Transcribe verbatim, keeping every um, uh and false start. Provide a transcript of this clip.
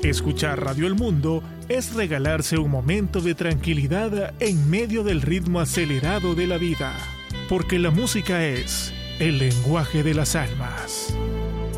Escuchar Radio El Mundo es regalarse un momento de tranquilidad en medio del ritmo acelerado de la vida, porque la música es el lenguaje de las almas.